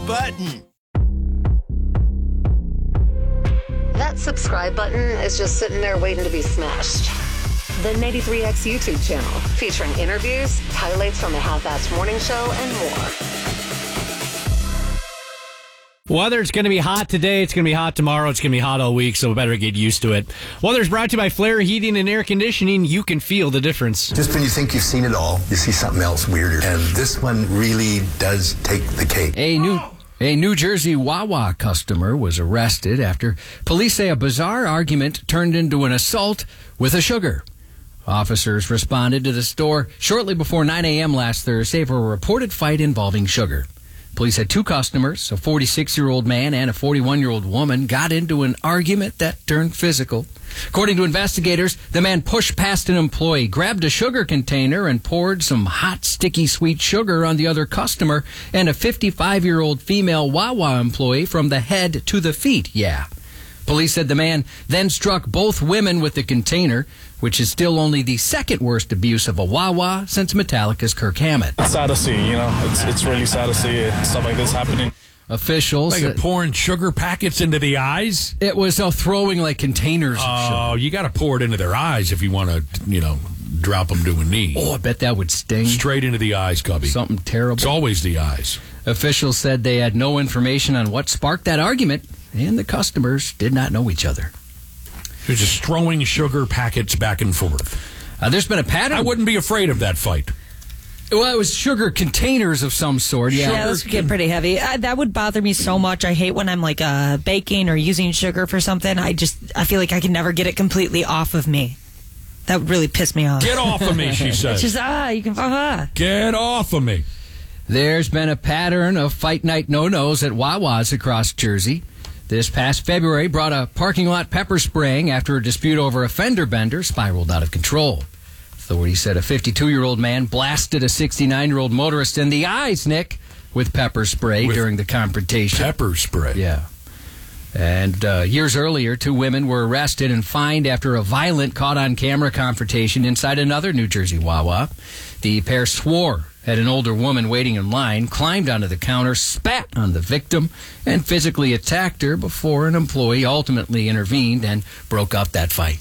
button. That subscribe button is just sitting there waiting to be smashed. The 93X YouTube channel, featuring interviews, highlights from the Half-Assed Morning Show, and more. Weather's going to be hot today. It's going to be hot tomorrow. It's going to be hot all week, so we better get used to it. Weather's brought to you by Flair Heating and Air Conditioning. You can feel the difference. Just when you think you've seen it all, you see something else weirder. And this one really does take the cake. A New Jersey Wawa customer was arrested after police say a bizarre argument turned into an assault with a sugar. Officers responded to the store shortly before 9 a.m. last Thursday for a reported fight involving sugar. Police said two customers, a 46-year-old man and a 41-year-old woman, got into an argument that turned physical. According to investigators, the man pushed past an employee, grabbed a sugar container, and poured some hot, sticky, sweet sugar on the other customer and a 55-year-old female Wawa employee from the head to the feet. Yeah. Police said the man then struck both women with the container, which is still only the second worst abuse of a Wawa since Metallica's Kirk Hammett. It's sad to see, it's really sad to see stuff like this happening. Officials... Like pouring sugar packets into the eyes? It was throwing like containers of sugar. Oh, you got to pour it into their eyes if you want to, drop them to a knee. Oh, I bet that would sting. Straight into the eyes, Cubby. Something terrible. It's always the eyes. Officials said they had no information on what sparked that argument, and the customers did not know each other. They're just throwing sugar packets back and forth. There's been a pattern. I wouldn't be afraid of that fight. Well, it was sugar containers of some sort. Yeah, those get pretty heavy. That would bother me so much. I hate when I'm like baking or using sugar for something. I feel like I can never get it completely off of me. That would really piss me off. Get off of me, she says. It's just, you can... Get off of me. There's been a pattern of fight night no-nos at Wawa's across Jersey. This past February brought a parking lot pepper spraying after a dispute over a fender bender spiraled out of control. Authorities said a 52-year-old man blasted a 69-year-old motorist in the eyes, Nick, with pepper spray during the confrontation. Pepper spray? Yeah. And years earlier, two women were arrested and fined after a violent caught-on-camera confrontation inside another New Jersey Wawa. The pair swore at an older woman waiting in line, climbed onto the counter, spat on the victim, and physically attacked her before an employee ultimately intervened and broke up that fight.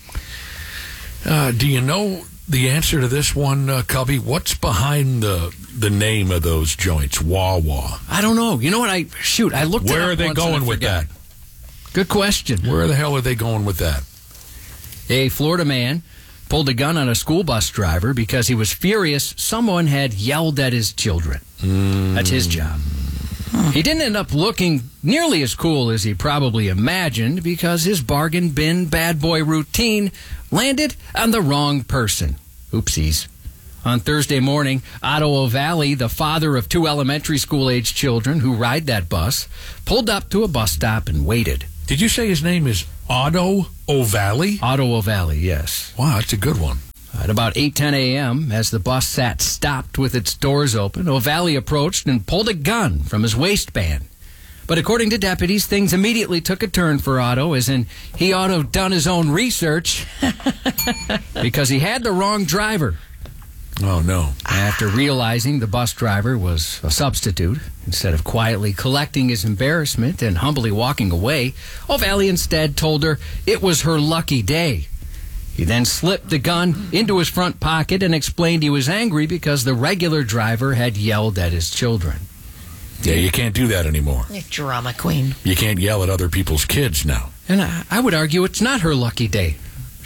Do you know the answer to this one, Cubby? What's behind the name of those joints, Wawa? I don't know. You know what? I looked it up. Where are they going with that? Good question. Where the hell are they going with that? A Florida man pulled a gun on a school bus driver because he was furious someone had yelled at his children. That's his job. He didn't end up looking nearly as cool as he probably imagined because his bargain bin bad boy routine landed on the wrong person. Oopsies. On Thursday morning, Otto O'Valley, the father of two elementary school-age children who ride that bus, pulled up to a bus stop and waited. Did you say his name is Otto O'Valley? Otto O'Valley, yes. Wow, that's a good one. At about 8:10 a.m., as the bus sat stopped with its doors open, O'Valley approached and pulled a gun from his waistband. But according to deputies, things immediately took a turn for Otto, as in he ought to have done his own research because he had the wrong driver. Oh, no. After realizing the bus driver was a substitute, instead of quietly collecting his embarrassment and humbly walking away, O'Valley instead told her it was her lucky day. He then slipped the gun into his front pocket and explained he was angry because the regular driver had yelled at his children. Yeah, you can't do that anymore. Drama queen. You can't yell at other people's kids now. And I would argue it's not her lucky day.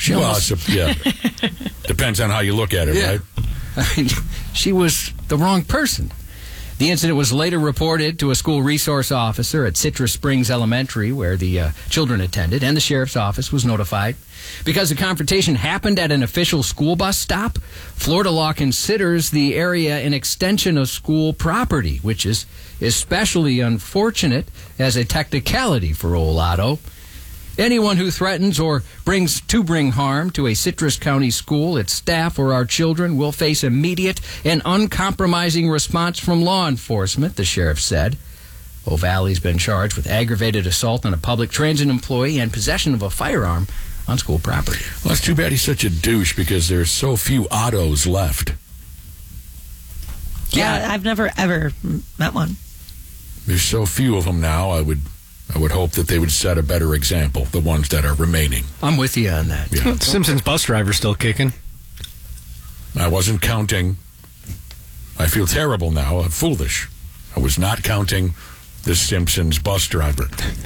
Depends on how you look at it, right? I mean, she was the wrong person. The incident was later reported to a school resource officer at Citrus Springs Elementary, where the children attended, and the sheriff's office was notified. Because the confrontation happened at an official school bus stop, Florida law considers the area an extension of school property, which is especially unfortunate as a technicality for old Otto. Anyone who threatens or bring harm to a Citrus County school, its staff, or our children will face immediate and uncompromising response from law enforcement, the sheriff said. O'Valley's been charged with aggravated assault on a public transit employee and possession of a firearm on school property. Well, it's too bad he's such a douche because there's so few Ottos left. Yeah, I've never, ever met one. There's so few of them now. I would hope that they would set a better example, the ones that are remaining. I'm with you on that. Yeah. Simpsons bus driver still kicking. I wasn't counting. I feel terrible now. I'm foolish. I was not counting the Simpsons bus driver.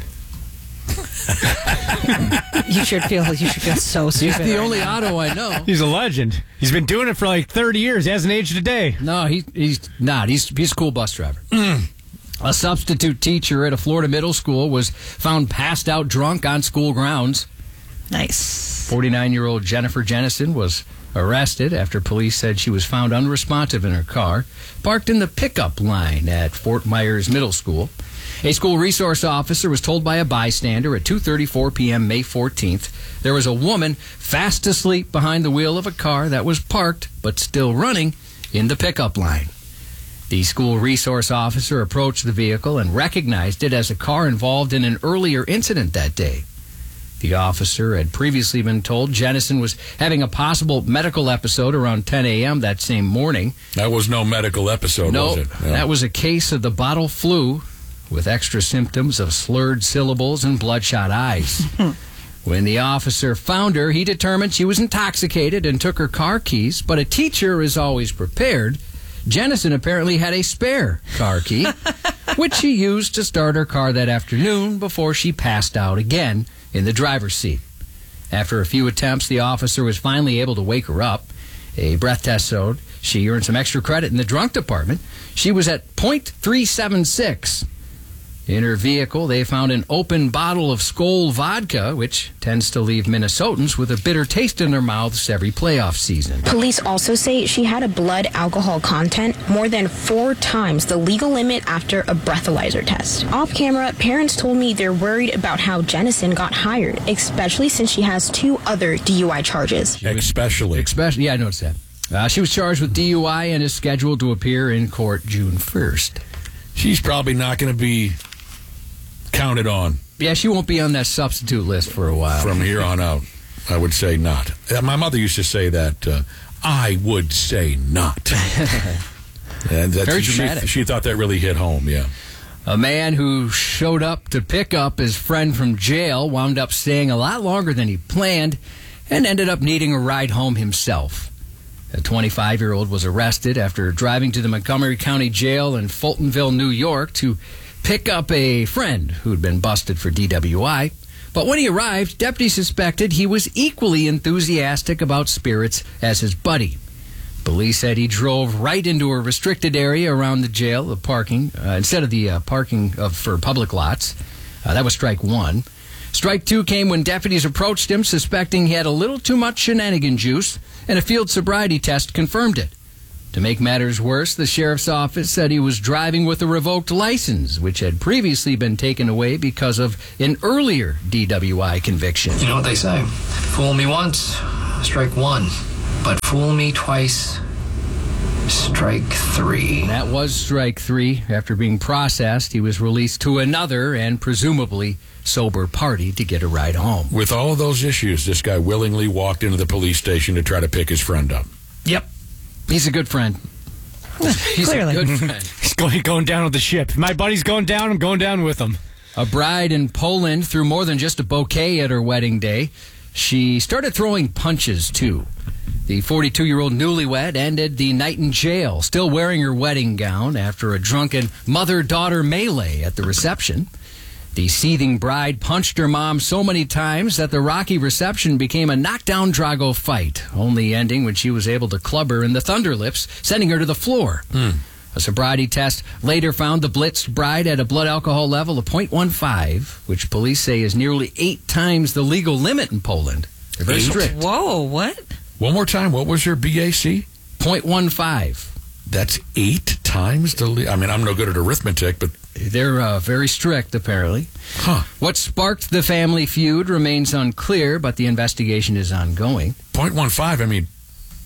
You should feel so stupid. He's the only Otto I know. He's a legend. He's been doing it for like 30 years. He hasn't aged a day. No, he's not. He's a cool bus driver. A substitute teacher at a Florida middle school was found passed out drunk on school grounds. Nice. 49-year-old Jennifer Jennison was arrested after police said she was found unresponsive in her car, parked in the pickup line at Fort Myers Middle School. A school resource officer was told by a bystander at 2:34 p.m. May 14th there was a woman fast asleep behind the wheel of a car that was parked but still running in the pickup line. The school resource officer approached the vehicle and recognized it as a car involved in an earlier incident that day. The officer had previously been told Jennison was having a possible medical episode around 10 a.m. that same morning. That was no medical episode, was it? No, that was a case of the bottle flu with extra symptoms of slurred syllables and bloodshot eyes. When the officer found her, he determined she was intoxicated and took her car keys, but a teacher is always prepared. Jennison apparently had a spare car key, which she used to start her car that afternoon before she passed out again in the driver's seat. After a few attempts, the officer was finally able to wake her up. A breath test showed she earned some extra credit in the drunk department. She was at .376. In her vehicle, they found an open bottle of Skol vodka, which tends to leave Minnesotans with a bitter taste in their mouths every playoff season. Police also say she had a blood alcohol content more than 4 times the legal limit after a breathalyzer test. Off camera, parents told me they're worried about how Jennison got hired, especially since she has 2 other DUI charges. Especially, yeah, I noticed that. She was charged with DUI and is scheduled to appear in court June 1st. She's probably not going to be counted on. Yeah, she won't be on that substitute list for a while. From here on out, I would say not. My mother used to say that, I would say not. And very dramatic. She thought that really hit home, yeah. A man who showed up to pick up his friend from jail wound up staying a lot longer than he planned and ended up needing a ride home himself. A 25-year-old was arrested after driving to the Montgomery County Jail in Fultonville, New York to pick up a friend who'd been busted for DWI. But when he arrived, deputies suspected he was equally enthusiastic about spirits as his buddy. Police said he drove right into a restricted area around the jail, the parking, instead of the parking for public lots. That was strike 1. Strike 2 came when deputies approached him, suspecting he had a little too much shenanigan juice, and a field sobriety test confirmed it. To make matters worse, the sheriff's office said he was driving with a revoked license, which had previously been taken away because of an earlier DWI conviction. You know what they say? Fool me once, strike 1. But fool me twice, strike 3. And that was strike 3. After being processed, he was released to another and presumably sober party to get a ride home. With all of those issues, this guy willingly walked into the police station to try to pick his friend up. Yep. He's a good friend. He's Clearly. a good friend. He's going down with the ship. If my buddy's going down, I'm going down with him. A bride in Poland threw more than just a bouquet at her wedding day. She started throwing punches, too. The 42-year-old newlywed ended the night in jail, still wearing her wedding gown after a drunken mother-daughter melee at the reception. The seething bride punched her mom so many times that the rocky reception became a knockdown Drago fight, only ending when she was able to club her in the thunderlips, sending her to the floor. A sobriety test later found the blitzed bride at a blood alcohol level of .15, which police say is nearly 8 times the legal limit in Poland. They're very strict. Whoa, what? One more time, what was your BAC? .15. That's 8 times the I mean, I'm no good at arithmetic, but they're very strict, apparently. Huh. What sparked the family feud remains unclear, but the investigation is ongoing. .15, I mean,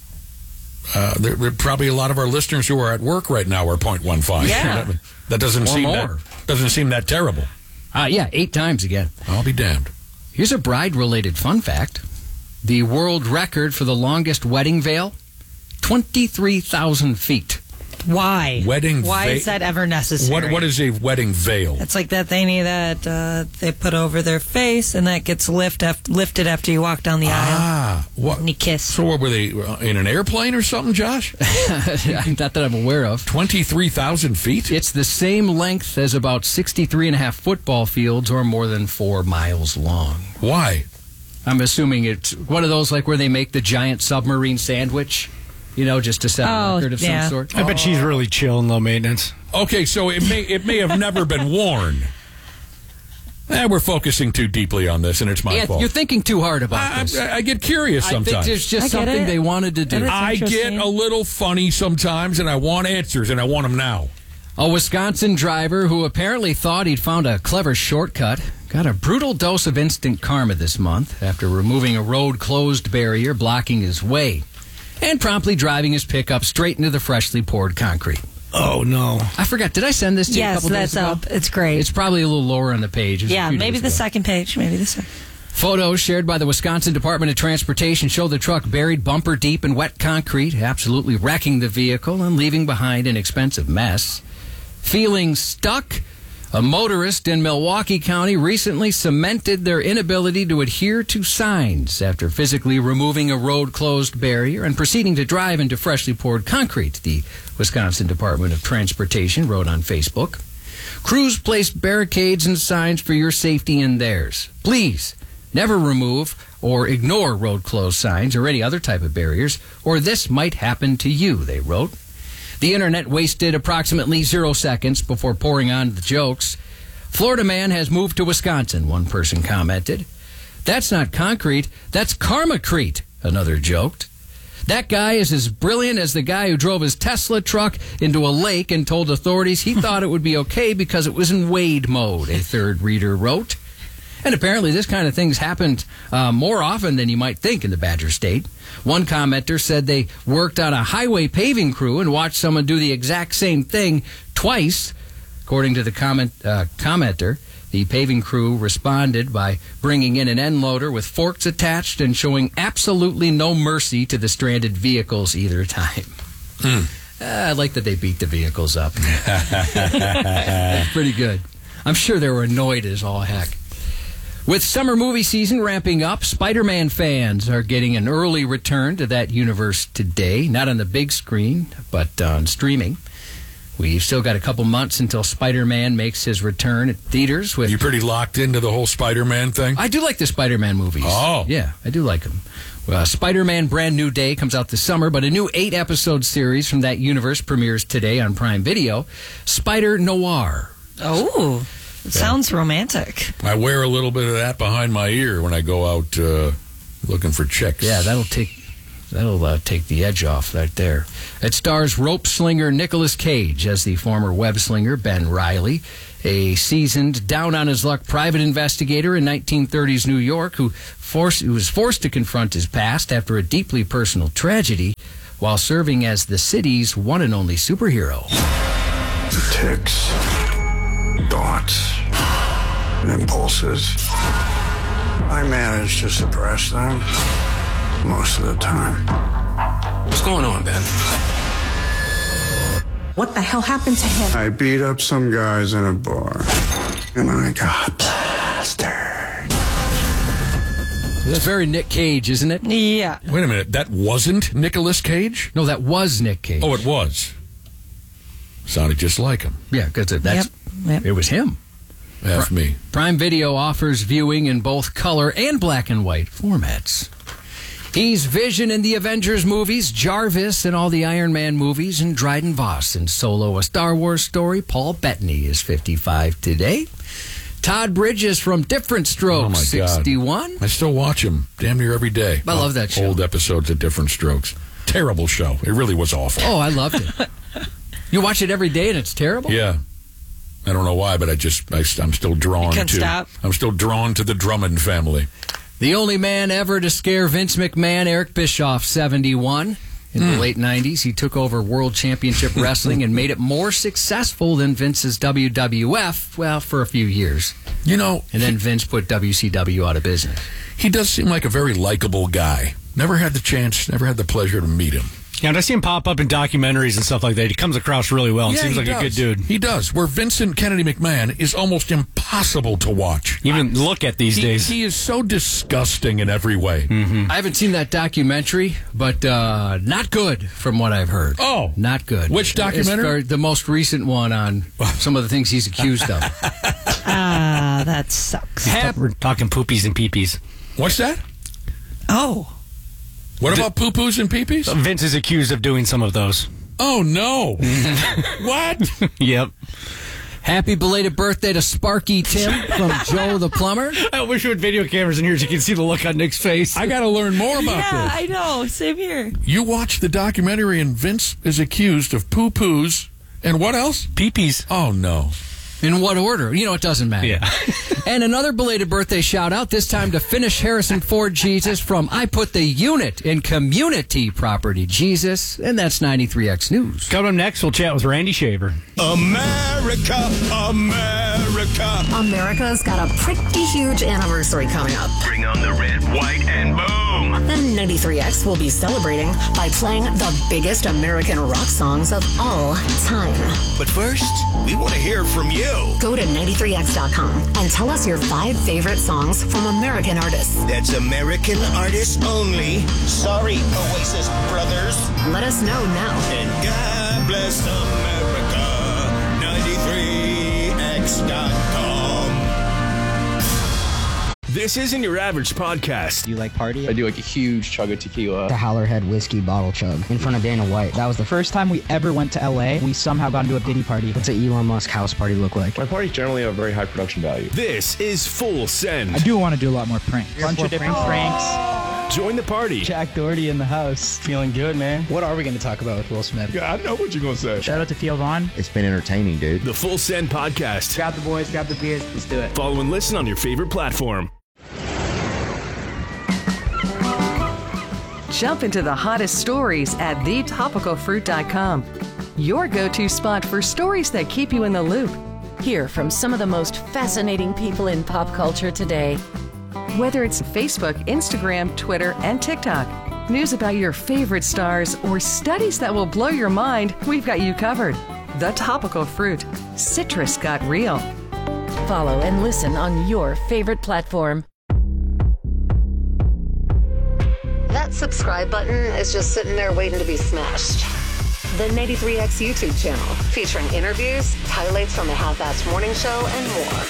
there are probably a lot of our listeners who are at work right now are .15. Yeah. That doesn't Or seem that terrible. Yeah, 8 times again. I'll be damned. Here's a bride-related fun fact. The world record for the longest wedding veil, 23,000 feet. Why? Wedding Why is that ever necessary? What is a wedding veil? It's like that thingy that they put over their face, and that gets lifted after you walk down the aisle. What? And you kiss. So what, were they in an airplane or something, Josh? Not that I'm aware of. 23,000 feet? It's the same length as about 63.5 football fields or more than 4 miles long. Why? I'm assuming it's one of those like where they make the giant submarine sandwich, just to set a record of some sort. I bet she's really chill and low maintenance. Okay, so it may have never been worn. We're focusing too deeply on this, and it's my fault. You're thinking too hard about this. I get curious sometimes. I think there's just something they wanted to do. I get a little funny sometimes, and I want answers, and I want them now. A Wisconsin driver who apparently thought he'd found a clever shortcut got a brutal dose of instant karma this month after removing a road-closed barrier blocking his way and promptly driving his pickup straight into the freshly poured concrete. Oh, no. I forgot. Did I send this to you a couple days ago? Yes, that's up. It's great. It's probably a little lower on the page. Yeah, maybe the second page. Maybe the second. Photos shared by the Wisconsin Department of Transportation show the truck buried bumper deep in wet concrete, absolutely wrecking the vehicle and leaving behind an expensive mess. Feeling stuck, a motorist in Milwaukee County recently cemented their inability to adhere to signs after physically removing a road-closed barrier and proceeding to drive into freshly poured concrete, the Wisconsin Department of Transportation wrote on Facebook. Crews placed barricades and signs for your safety and theirs. Please never remove or ignore road-closed signs or any other type of barriers, or this might happen to you, they wrote. The internet wasted approximately 0 seconds before pouring on the jokes. Florida man has moved to Wisconsin, one person commented. That's not concrete, that's karmacrete, another joked. That guy is as brilliant as the guy who drove his Tesla truck into a lake and told authorities he thought it would be okay because it was in Wade mode, a third reader wrote. And apparently this kind of thing's happened more often than you might think in the Badger State. One commenter said they worked on a highway paving crew and watched someone do the exact same thing twice. According to the commenter, the paving crew responded by bringing in an end loader with forks attached and showing absolutely no mercy to the stranded vehicles either time. I like that they beat the vehicles up. Pretty good. I'm sure they were annoyed as all heck. With summer movie season ramping up, Spider-Man fans are getting an early return to that universe today. Not on the big screen, but on streaming. We've still got a couple months until Spider-Man makes his return at theaters. You pretty locked into the whole Spider-Man thing? I do like the Spider-Man movies. Oh. Yeah, I do like them. Spider-Man Brand New Day comes out this summer, but a new 8-episode series from that universe premieres today on Prime Video. Spider Noir. Oh, it sounds romantic. I wear a little bit of that behind my ear when I go out looking for chicks. Yeah, that'll take the edge off right there. It stars rope slinger Nicolas Cage as the former web slinger Ben Reilly, a seasoned, down-on-his-luck private investigator in 1930s New York who was forced to confront his past after a deeply personal tragedy while serving as the city's one and only superhero. Tics, thoughts, impulses. I manage to suppress them most of the time. What's going on, Ben? What the hell happened to him? I beat up some guys in a bar, and I got plastered. That's very Nick Cage, isn't it? Yeah. Wait a minute, that wasn't Nicolas Cage? No, that was Nick Cage. Oh, it was. Sounded just like him. Yeah, because it was him. That's me. Prime Video offers viewing in both color and black and white formats. He's Vision in the Avengers movies, Jarvis in all the Iron Man movies, and Dryden Voss in Solo, a Star Wars story. Paul Bettany is 55 today. Todd Bridges from Different Strokes, 61. I still watch him damn near every day. I love that show. Old episodes of Different Strokes. Terrible show. It really was awful. Oh, I loved it. You watch it every day and it's terrible? Yeah. I don't know why, but I'm still drawn to. Stop. I'm still drawn to the Drummond family. The only man ever to scare Vince McMahon, Eric Bischoff, 71. In the late 90s, he took over World Championship Wrestling and made it more successful than Vince's WWF, well, for a few years. You know... And then Vince put WCW out of business. He does seem like a very likable guy. Never had the chance, never had the pleasure to meet him. Yeah, and I see him pop up in documentaries and stuff like that. He comes across really well and seems like a good dude. He does. Where Vincent Kennedy McMahon is almost impossible to watch. Even look at these days. He is so disgusting in every way. I haven't seen that documentary, but not good from what I've heard. Oh. Not good. Which documentary? The most recent one on some of the things he's accused of. That sucks. We're talking poopies and peepees. What's that? Oh. What about poo-poos and pee-pees? Vince is accused of doing some of those. Oh, no. What? Yep. Happy belated birthday to Sparky Tim from Joe the Plumber. I wish we had video cameras in here so you can see the look on Nick's face. I got to learn more about this. Yeah, I know. Same here. You watched the documentary and Vince is accused of poo-poos and what else? Peepees. Oh, no. In what order? It doesn't matter. Yeah. And another belated birthday shout out, this time to Finish Harrison Ford Jesus from I Put the Unit in Community Property Jesus, and that's 93X News. Coming up next, we'll chat with Randy Shaver. America's got a pretty huge anniversary coming up. Bring on the red, white, and boom. And 93X will be celebrating by playing the biggest American rock songs of all time. But first, we want to hear from you. Go to 93X.com and tell us your 5 favorite songs from American artists. That's American artists only. Sorry, Oasis brothers. Let us know now. And God bless America. 93X.com. This isn't your average podcast. Do you like party? I do like a huge chug of tequila. The Howlerhead whiskey bottle chug in front of Dana White. That was the first time we ever went to LA. We somehow got into a Diddy party. What's an Elon Musk house party look like? My parties generally have very high production value. This is Full Send. I do want to do a lot more pranks. A bunch of different pranks. Join the party. Jack Doherty in the house. Feeling good, man. What are we going to talk about with Will Smith? Yeah, I know what you're going to say. Shout out to Theo Vaughn. It's been entertaining, dude. The Full Send podcast. Grab the boys, grab the beers. Let's do it. Follow and listen on your favorite platform. Jump into the hottest stories at thetopicalfruit.com. Your go-to spot for stories that keep you in the loop. Hear from some of the most fascinating people in pop culture today. Whether it's Facebook, Instagram, Twitter, and TikTok, news about your favorite stars, or studies that will blow your mind, we've got you covered. The Topical Fruit. Citrus got real. Follow and listen on your favorite platform. That subscribe button is just sitting there waiting to be smashed. The 93X YouTube channel, featuring interviews, highlights from the Half-Assed Morning Show, and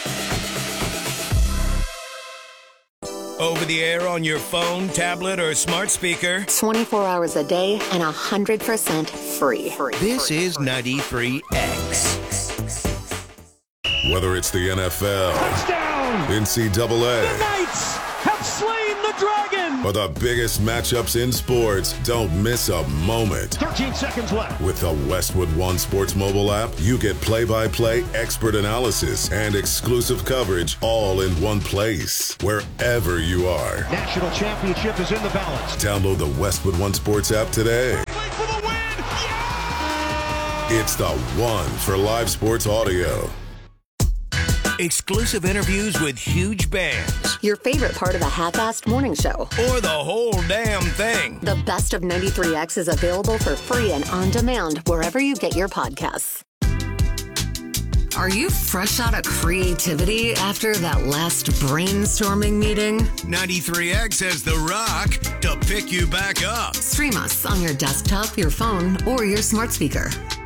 more. Over the air on your phone, tablet, or smart speaker. 24 hours a day and 100% free. This is 93X. Whether it's the NFL, touchdown, NCAA, the Knights have slain the dragon, or the biggest matchups in sports, don't miss a moment. 13 seconds left. With the Westwood One Sports mobile app, you get play-by-play, expert analysis, and exclusive coverage all in one place, wherever you are. National championship is in the balance. Download the Westwood One Sports app today. Play for the win! Yeah! It's the one for live sports audio. Exclusive interviews with huge bands. Your favorite part of the Half-Assed Morning Show. Or the whole damn thing. The best of 93X is available for free and on demand wherever you get your podcasts. Are you fresh out of creativity after that last brainstorming meeting? 93X has The Rock to pick you back up. Stream us on your desktop, your phone, or your smart speaker.